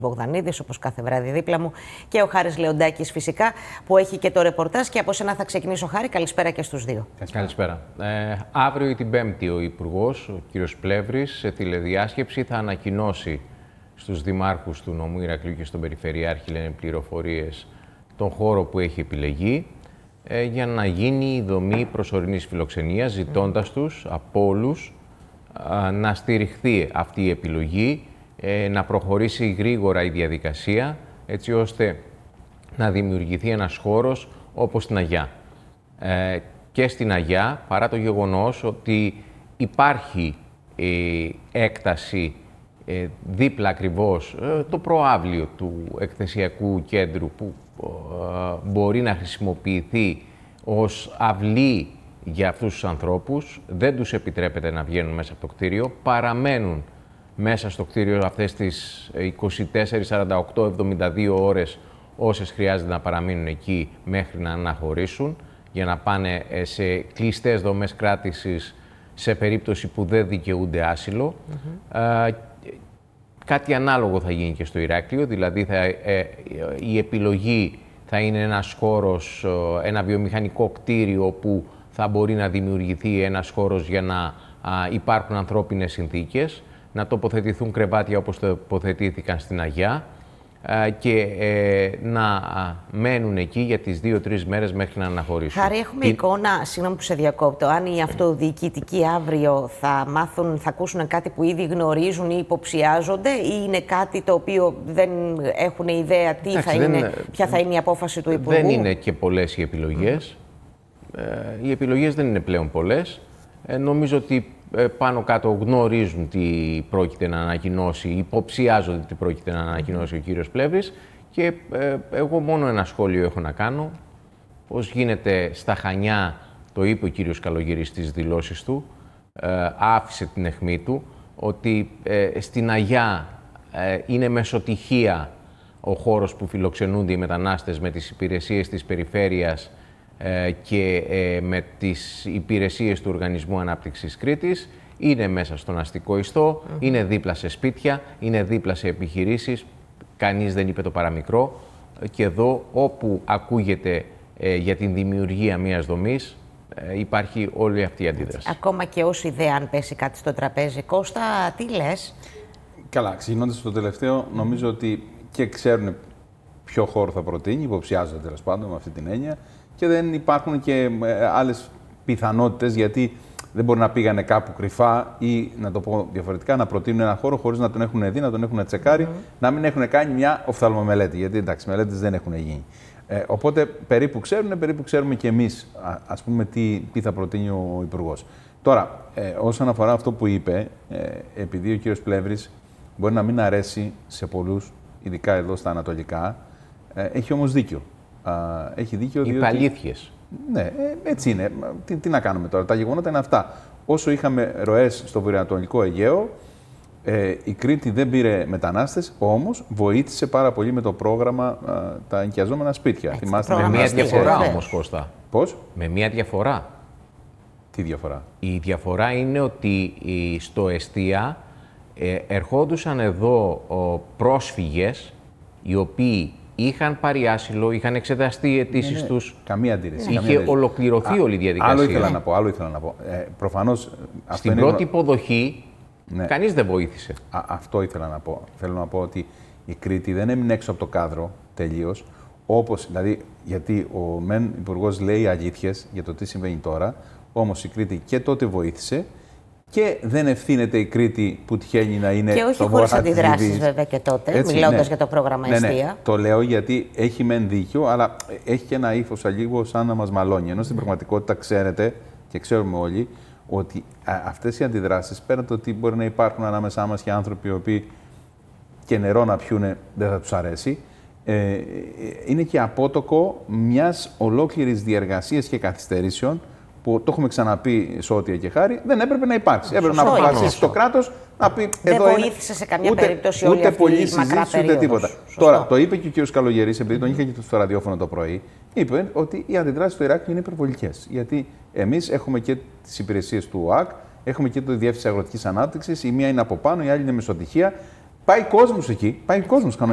Μπογδανίδης, όπως κάθε βράδυ δίπλα μου, και ο Χάρης Λεοντάκης φυσικά, που έχει και το ρεπορτάζ. Και από σένα θα ξεκινήσω, Χάρη. Καλησπέρα και στους δύο. Καλησπέρα. Αύριο ή την Πέμπτη ο Υπουργός, ο κ. Πλεύρης, σε τηλεδιάσκεψη θα ανακοινώσει στους δημάρχους του νομού Ηρακλείου και στον Περιφερειάρχη, λένε πληροφορίες, τον χώρο που έχει επιλεγεί για να γίνει η δομή προσωρινής φιλοξενίας, ζητώντας τους από όλους να στηριχθεί αυτή η επιλογή, να προχωρήσει γρήγορα η διαδικασία, έτσι ώστε να δημιουργηθεί ένας χώρος όπως στην Αγιά. Και στην Αγιά, παρά το γεγονός ότι υπάρχει έκταση δίπλα ακριβώς το προαύλιο του εκθεσιακού κέντρου που μπορεί να χρησιμοποιηθεί ως αυλή για αυτούς τους ανθρώπους, δεν τους επιτρέπεται να βγαίνουν μέσα από το κτίριο, παραμένουν μέσα στο κτίριο αυτές τις 24, 48, 72 ώρες όσες χρειάζεται να παραμείνουν εκεί μέχρι να αναχωρήσουν για να πάνε σε κλειστές δομές κράτησης σε περίπτωση που δεν δικαιούνται άσυλο. Κάτι ανάλογο θα γίνει και στο Ηράκλειο, δηλαδή η επιλογή θα είναι ένας χώρος, ένα βιομηχανικό κτίριο που θα μπορεί να δημιουργηθεί ένας χώρος για να υπάρχουν ανθρώπινες συνθήκες, να τοποθετηθούν κρεβάτια όπως τοποθετήθηκαν στην Αγιά και να μένουν εκεί για τις 2-3 μέρες μέχρι να αναχωρήσουν. Χάρη, έχουμε εικόνα, συγγνώμη που σε διακόπτω, αν οι αυτοδιοικητικοί αύριο θα μάθουν, θα ακούσουν κάτι που ήδη γνωρίζουν ή υποψιάζονται, ή είναι κάτι το οποίο δεν έχουν ιδέα τι ποια θα είναι η απόφαση του Υπουργού? Δεν είναι και πολλές οι επιλογές. Οι επιλογές δεν είναι πλέον πολλές. Νομίζω ότι πάνω κάτω γνωρίζουν τι πρόκειται να ανακοινώσει, υποψιάζονται τι πρόκειται να ανακοινώσει ο κύριος Πλεύρης, και εγώ μόνο ένα σχόλιο έχω να κάνω. Πώς γίνεται στα Χανιά, το είπε ο κύριος Καλογύρης στις δηλώσεις του, άφησε την αιχμή του, ότι στην Αγιά είναι μεσοτυχία ο χώρος που φιλοξενούνται οι μετανάστες με τις υπηρεσίες της περιφέρειας και με τις υπηρεσίες του Οργανισμού Ανάπτυξης Κρήτης, είναι μέσα στον αστικό ιστό, είναι δίπλα σε σπίτια, είναι δίπλα σε επιχειρήσεις, κανείς δεν είπε το παραμικρό, και εδώ όπου ακούγεται για την δημιουργία μιας δομής υπάρχει όλη αυτή η αντίδραση. Ακόμα και ως ιδέα, αν πέσει κάτι στο τραπέζι, Κώστα, τι λες? Καλά, ξεκινώντας στο τελευταίο, νομίζω ότι και ξέρουν ποιο χώρο θα προτείνει, υποψιάζονται τέλος πάντων με αυτή την έννοια, και δεν υπάρχουν και άλλες πιθανότητες, γιατί δεν μπορεί να πήγανε κάπου κρυφά ή, να το πω διαφορετικά, να προτείνουν ένα χώρο χωρίς να τον έχουν δει, να τον έχουν τσεκάρει, να μην έχουν κάνει μια οφθαλμομελέτη. Γιατί εντάξει, μελέτες δεν έχουν γίνει. Οπότε περίπου ξέρουμε και εμείς, ας πούμε, τι θα προτείνει ο Υπουργός. Τώρα, όσον αφορά αυτό που είπε, επειδή ο κύριος Πλεύρης μπορεί να μην αρέσει σε πολλούς, ειδικά εδώ στα ανατολικά, έχει όμως δίκιο. Έχει δίκιο, διότι... αλήθειες. Ναι, έτσι είναι. Τι να κάνουμε τώρα, τα γεγονότα είναι αυτά. Όσο είχαμε ροές στο βορειοανατολικό Αιγαίο, η Κρήτη δεν πήρε μετανάστες, όμως βοήθησε πάρα πολύ με το πρόγραμμα τα ενοικιαζόμενα σπίτια. Θυμάστε, με μια διαφορά όμως, Κώστα. Πώς? Με μια διαφορά. Τι διαφορά? Η διαφορά είναι ότι στο εστία ερχόντουσαν εδώ πρόσφυγες οι οποίοι είχαν πάρει άσυλο, είχαν εξεταστεί οι αιτήσεις τους. Καμία αντίρρηση. Είχε ολοκληρωθεί όλη η διαδικασία. Άλλο ήθελα να πω. Προφανώς, στην πρώτη υποδοχή, κανείς δεν βοήθησε. Αυτό ήθελα να πω. Θέλω να πω ότι η Κρήτη δεν έμεινε έξω από το κάδρο τελείως. Όπως, δηλαδή, γιατί ο μεν Υπουργός λέει αλήθειες για το τι συμβαίνει τώρα, όμως η Κρήτη και τότε βοήθησε. Και δεν ευθύνεται η Κρήτη που τυχαίνει να είναι και όχι χωρίς αντιδράσεις, βέβαια, και τότε, μιλώντας για το πρόγραμμα Εστία. Ναι. Το λέω γιατί έχει μεν δίκιο, αλλά έχει και ένα ύφος λίγο σαν να μας μαλώνει. Ενώ στην πραγματικότητα ξέρετε και ξέρουμε όλοι ότι αυτές οι αντιδράσεις, πέραν το ότι μπορεί να υπάρχουν ανάμεσά μας και άνθρωποι οι οποίοι και νερό να πιούνε δεν θα τους αρέσει, είναι και απότοκο μιας ολόκληρης διεργασίας και καθυστερήσεων, που το έχουμε ξαναπεί Σώτια και Χάρη, δεν έπρεπε να υπάρξει. Έπρεπε να αποφασίσει το κράτος να πει δεν εδώ βοήθησε σε καμιά περίπτωση όλη αυτή η μακρά περίοδος. Ούτε τίποτα. Τώρα, το είπε και ο κ. Καλογερής, επειδή τον είχε και στο ραδιόφωνο το πρωί, είπε ότι οι αντιδράσεις στο Ηράκλειο είναι υπερβολικές. Γιατί εμείς έχουμε και τις υπηρεσίες του ΟΑΚ, έχουμε και τη Διεύθυνση Αγροτικής Ανάπτυξης, η μία είναι από πάνω, η άλλη είναι μεσοτυχία. Πάει κόσμος εκεί, πάει κόσμος κανονικά.